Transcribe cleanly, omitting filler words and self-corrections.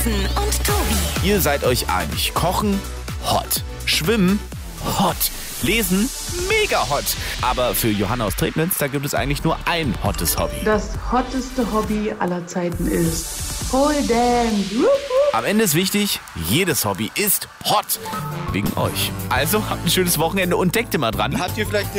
Und Tobi. Ihr seid euch einig. Kochen, hot. Schwimmen, hot. Lesen, mega hot. Aber für Johanna aus Trebnitz, da gibt es eigentlich nur ein hottes Hobby. Das hotteste Hobby aller Zeiten ist Pole Dance. Am Ende ist wichtig, jedes Hobby ist hot. Wegen euch. Also habt ein schönes Wochenende und denkt immer dran. Habt ihr vielleicht